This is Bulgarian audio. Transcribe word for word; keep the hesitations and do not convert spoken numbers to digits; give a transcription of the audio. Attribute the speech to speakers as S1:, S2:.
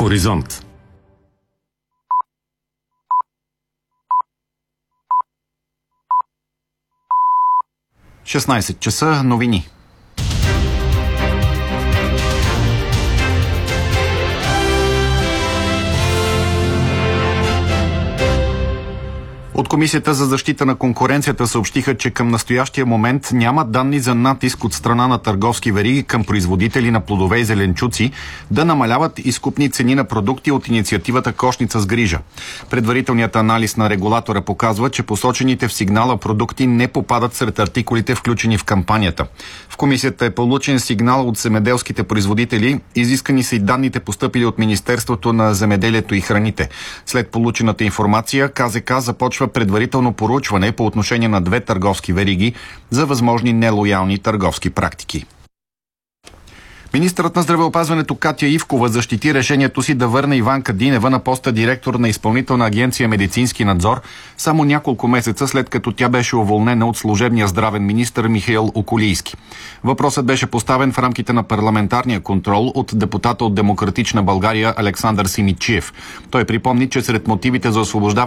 S1: Хоризонт.
S2: шестнайсет часа, новини. От Комисията за защита на конкуренцията съобщиха, че към настоящия момент няма данни за натиск от страна на търговски вериги към производители на плодове и зеленчуци да намаляват изкупни цени на продукти от инициативата Кошница с грижа. Предварителният анализ на регулатора показва, че посочените в сигнала продукти не попадат сред артикулите, включени в кампанията. В Комисията е получен сигнал от земеделските производители. Изискани са и данните, постъпили от Министерството на земеделието и храните. След получената информация, КЗК започва предварително проучване по отношение на две търговски вериги за възможни нелоялни търговски практики. Министърът на здравеопазването Катя Ивкова защити решението си да върне Иванка Динева на поста директор на Изпълнителна агенция „Медицински надзор“ само няколко месеца след като тя беше уволнена от служебния здравен министър Михаил Околийски. Въпросът беше поставен в рамките на парламентарния контрол от депутата от Демократична България Александър Симидчиев. Той припомни, че сред мотивите за освобождаване